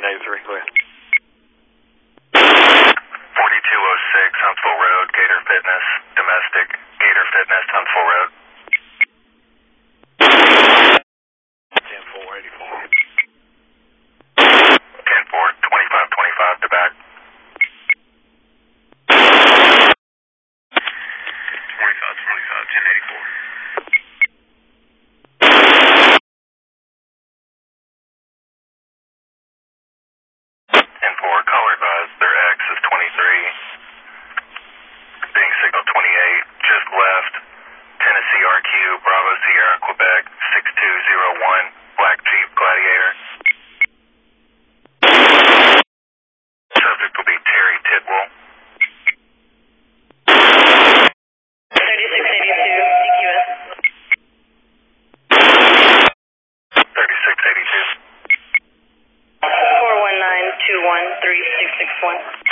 1383, go ahead. 4206 Huntsville Road, Gator Fitness, domestic, Gator Fitness, Huntsville Road. 10484. 10-4, 2525 to back. 10-4, call advised, their X is 23, being signal 28, just left, Tennessee RQ, Bravo Sierra, Quebec, 6201, Black Jeep Gladiator. Subject will be Terry Tidwell. 3682, DQS. 3682. 419213661.